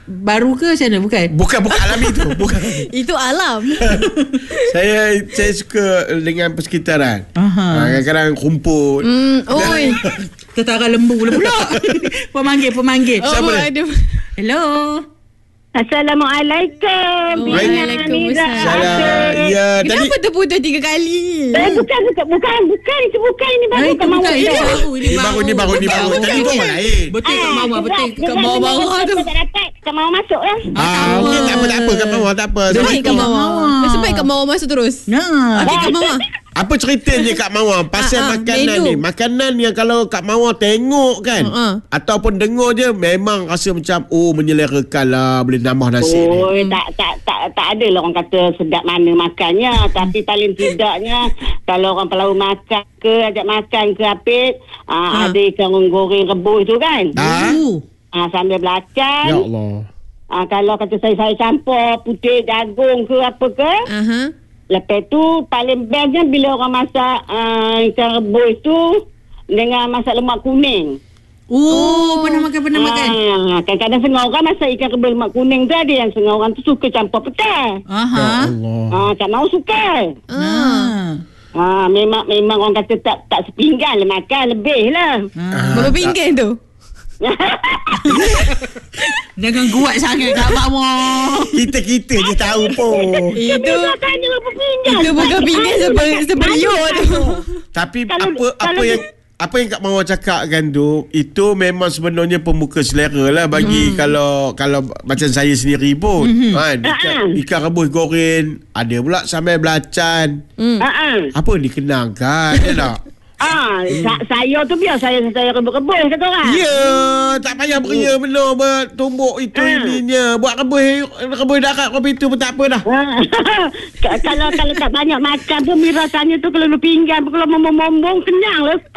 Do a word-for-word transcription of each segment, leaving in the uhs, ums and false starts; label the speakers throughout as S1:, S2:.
S1: baru ke macam mana? Bukan?
S2: Bukan, bukan alami tu. Bukan.
S3: Itu alam.
S2: saya saya suka dengan persekitaran.
S1: Aha.
S2: Kadang-kadang rumput.
S3: Hmm, oi.
S1: Ketara lembu pula pula. Pemanggil, pemanggil.
S3: Oh,
S2: Siapa
S3: ada.
S1: Hello.
S4: Assalamualaikum.
S3: Waalaikumsalam.
S2: Salam. Ya, tadi
S3: Kenapa terputus tiga kali?
S4: Eh, bukan, bukan, bukan, bukan, itu bukan, ini baru
S1: Itu
S4: Kak Mawar.
S1: bukan, ini baru.
S2: Ini baru, ni baru, ni baru. Tadi tu orang lain.
S1: Betul Kak Mawar, betul.
S3: Kak Mawar marah tu.
S4: Tak dapat, Kak Mawar masuk lah.
S2: Ah, okey, tak apa, tak apa. Kak Mawar, tak apa.
S3: Baik Kak Mawar. Nasib baik Kak Mawar masuk terus.
S1: Nah.
S3: Okey Kak Mawar.
S2: Apa ceritanya Kak Mawar pasal
S3: Ah, ah,
S2: makanan
S3: menu.
S2: ni? Makanan yang kalau Kak Mawar tengok kan,
S3: Ah, ah.
S2: ataupun dengar je, memang rasa macam, oh, menyelerakan lah, boleh nambah nasi ni.
S4: Oh, tak, tak, tak, tak ada lah orang kata sedap mana makannya. Tapi paling tidaknya, kalau orang Pelau makan ke, ajak makan ke Apit, ah,
S3: Ha.
S4: ada ikan goreng rebus tu kan.
S2: Ah?
S1: Uh.
S4: Ah, sambil belacan.
S2: Ya Allah.
S4: Ah, kalau kata saya, saya campur putih jagung ke apa ke.
S3: Aha.
S4: Lepas tu paling bestnya bila orang masak uh, ikan rebus tu dengan masak lemak kuning.
S1: Oh, pernah makan, pernah makan.
S4: Ah, kadang-kadang setengah orang masak ikan rebus lemak kuning tu ada yang setengah orang tu suka campur petai.
S2: Ya
S1: Aha.
S2: Allah.
S4: Ah, tak mau suka.
S1: Ah.
S4: Ah, memang memang orang kata tak tak sepinggan lah makan lebih lah.
S1: Ah.
S3: Berapa pinggan tu?
S1: Jangan kuat sangat Kak Mawar.
S2: Kita-kita je tahu pun.
S3: Itu
S4: Dia tanya berapa pinggan.
S3: itu bukan pinggan seber- seberiuk tu.
S2: Tapi
S4: Kalau-
S2: apa apa
S4: kalau
S2: yang apa yang Kak Mawar cakap kan tu, itu memang sebenarnya pembuka selera lah bagi hmm. kalau kalau macam saya sendiri pun. Hmm. Kan, ikan, ikan rebus goreng, ada pula sambal belacan.
S3: Hmm.
S4: Ah, ah.
S2: Apa dikenangkan ya tak?
S4: Ah, sa- saya tu biar saya saya rebus-rebus kata orang.
S2: Ya, tak payah beria benar bertumbuk itu
S4: Ah.
S2: ininya. Buat rebus rebus darat kopi itu pun tak apa dah.
S4: Ah, K- kalau kalau tak banyak makan pun mi rasanya tu kalau lu pinggan kalau mombong-mombong kenyang lah.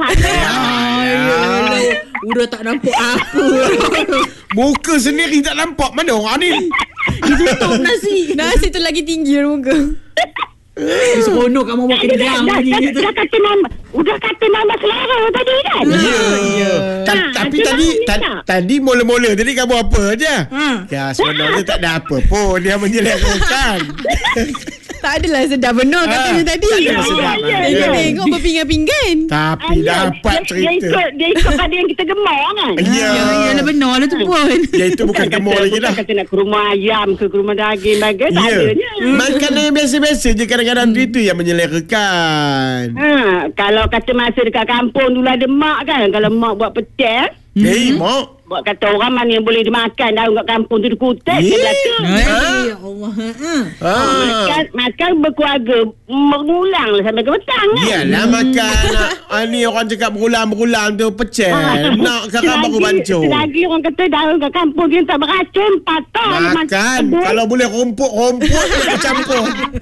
S1: Ay, udah tak nampak apa.
S2: Muka sendiri tak nampak mana orang ni.
S1: Ditutup nasi.
S3: Nasi tu lagi tinggi dari muka.
S1: Dia seronok Kak Mawar kenyang
S4: dah,
S1: bunyi
S4: dah,
S1: gitu.
S4: dah kata nama, udah kata nama selera tadi kan?
S2: Ya, ya. Ta-
S4: Ah,
S2: tapi
S4: dia
S2: tadi
S4: baru
S2: ta-
S4: minta.
S2: tadi mula-mula tadi kamu apa je?
S1: Ha.
S2: Ya, sebenarnya tak ada apa pun. Dia menyelerakan.
S3: Tak adalah sedap benar katanya tadi.
S2: tak ada sedap.
S4: Ya, ya,
S3: Dia
S4: ya.
S3: tengok berpinggan-pinggan.
S2: Tapi
S4: Ah, ya,
S2: dapat
S4: dia, dia
S2: cerita.
S4: ikut, dia ikut pada yang kita gemar kan?
S2: Ya.
S1: Ya, yalah benar lah tu pun.
S2: Ya, itu bukan gemar
S4: kata,
S2: lagi
S4: bukan
S2: dah.
S4: kata nak ke rumah ayam ke, ke rumah daging bagai, tak
S2: Ya.
S4: adanya.
S2: Makanan yang biasa-biasa je kadang-kadang tu itu yang menyelerakan.
S4: Ha, kalau kata masa dekat kampung dulu ada mak kan, kalau mak buat petai,
S2: Eh, mak.
S4: buat kata orang mana yang boleh dimakan daun kat kampung tu dikutek
S2: Eh.
S4: dia belaka.
S1: Ay, ya Allah. Ha.
S4: Ah. Makan, makan berkeluarga mengulang lah sampai ke petang kan.
S2: Yalah makan ah, ni orang cakap berulang-berulang tu pecel. Nak kakak baru bancuh.
S4: Selagi orang kata daun kat kampung dia tak beracun, patah.
S2: Makan. Kalau boleh rumput-rumput dia campur.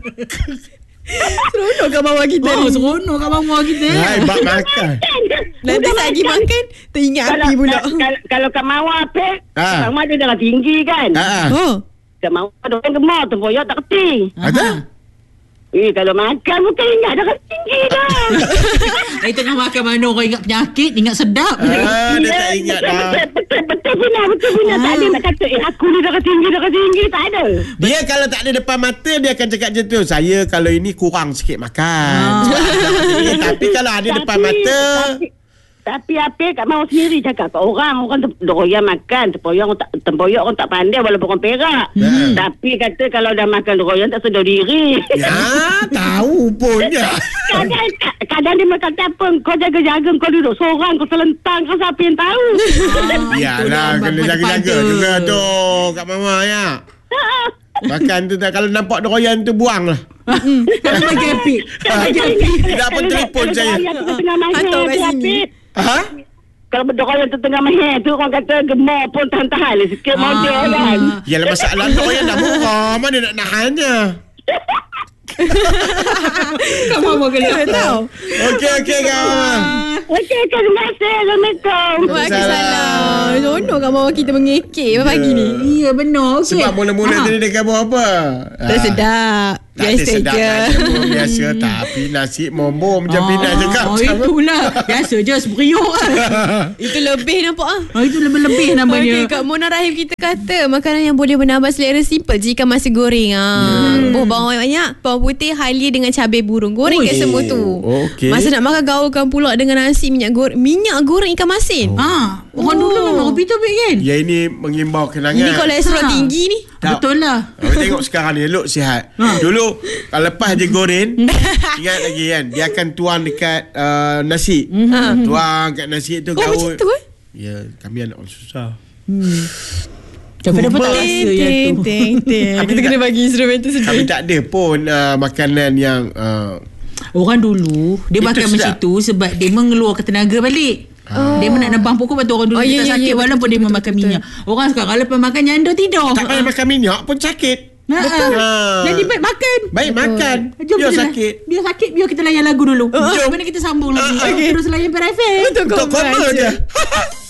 S3: Seronok Kak Mawar kita
S1: Oh,
S3: ni.
S1: seronok Kak Mawar kita.
S2: Hai, bak makan.
S3: Nanti lagi makan teringat api pula.
S4: Kalau, kalau Kak Mawar apa,
S2: Ha.
S4: Kak Mawar dia darah tinggi kan.
S2: Ha.
S3: Oh.
S4: Kak Mawar ada orang gemar, tempoyak tak kerti.
S2: Ada?
S4: Eh, kalau makan bukan ingat darah tinggi dah.
S1: Saya tengah makan mana orang ingat penyakit, ingat sedap.
S2: Ah, dia tak ingat
S4: betul,
S2: dah.
S4: betul, betul, betul benar, betul benar. Tak ada nak kata, eh aku ni darah tinggi, darah tinggi. Tak ada.
S2: Dia kalau tak ada depan mata dia akan cakap macam tu. Saya kalau ini kurang sikit makan. Ah. Tapi kalau ada depan mata.
S4: Tapi, tapi apa Kak Mawar sendiri cakap kat orang, orang doyan makan, tempoyak orang tak, tempoyak orang tak pandai walaupun orang Perak.
S2: Hmm.
S4: Tapi kata kalau dah makan doyan tak sedar diri.
S2: Ya, tahu pun ya.
S4: Kadang, kadang dia makan apa, kau jaga-jaga, kau duduk seorang, kau selentang, kau siapa yang tahu.
S2: Yalah, kena jaga-jaga juga tu Kak Mama ya. Makan tu tak, kalau nampak doyan tu buang lah.
S1: Kalau bagi Apit.
S2: Tidak pun telefon saya.
S3: Hantar kat sini.
S2: Ha?
S4: Kalau berdoyan tu tengah mahir tu, orang kata gemar pun tahan-tahan lah sikit model kan.
S2: Yalah, masalah doyan dah murah. Mana nak nahannya?
S1: Kak Mawar kena
S3: Tahu.
S2: Okey, okey Kak Mama.
S4: Okey, terima kasih. Assalamualaikum.
S3: Waalaikumsalam. Seronok Kak Mawar kita mengekek pagi ni.
S1: Iya benar. Okey.
S2: Sebab mula-mula
S1: Ha.
S2: tadi dia buat apa?
S3: Tak sedap.
S2: Tak ada
S3: Biasa
S2: sedap
S3: je.
S2: aja pun biasa. Tapi nasi mombom macam Pina cakap.
S1: Oh, itulah. Biasa je seperiuk.
S3: Itu lebih nampak ah.
S1: Oh, itu lebih-lebih namanya.
S3: Okey, Kak Mona Rahim kita kata makanan yang boleh menambah selera simple je ikan masin goreng. Ah. Yeah. Oh, bawang banyak, bawang putih, halia dengan cabai burung. Goreng
S1: Ui.
S3: ke semua tu.
S2: Oh, okey.
S3: Masa nak makan gaulkan pula dengan nasi minyak goreng, minyak goreng ikan masin. Oh.
S1: Ha, orang dulu memang hobi tu Bik kan.
S2: Ya ini mengimbau kenangan.
S3: Ini kolesterol
S1: Ha.
S3: tinggi ni.
S2: Tak.
S1: Betul lah.
S2: Awak tengok sekarang ni elok sihat.
S1: Ha.
S2: Dulu kalau lepas dia goreng, ingat lagi kan, dia akan tuang dekat uh, nasi.
S3: Ha.
S2: Tuang kat nasi tu
S3: Oh, macam tu eh?
S2: Ya, kami anak orang susah.
S1: Tapi dapat tak rasa yang
S3: Ting,
S1: tu.
S3: ting, ting. Kita kena bagi instrumen tu
S2: Kami
S3: sedih.
S2: tak ada pun uh, makanan yang uh,
S1: Orang dulu dia
S2: Itu
S1: makan
S2: sedap.
S1: macam tu sebab dia mengeluarkan tenaga balik.
S2: Oh.
S1: Dia nak nabang pokok lepas tu orang dulu
S3: Oh,
S1: oh,
S3: ya,
S1: tak
S3: ya,
S1: sakit
S3: ya,
S1: walaupun
S3: betul,
S1: dia
S3: betul,
S1: memakan
S3: betul.
S1: minyak. Orang sekarang lepas makan nyanda tidur.
S2: tak payah makan minyak pun sakit.
S1: Ha,
S2: Betul.
S1: ha.
S2: Ha.
S1: Jadi baik makan.
S2: Baik makan.
S1: Jom
S2: Biar
S1: kita
S2: sakit.
S1: Lah, biar sakit biar kita layan lagu dulu.
S2: Jom.
S1: Jom. Mana kita sambung lagi.
S2: Ah,
S3: okey.
S1: Terus layan P R F M.
S3: Untuk
S2: Untuk
S3: koma
S2: koma
S3: je.
S2: je.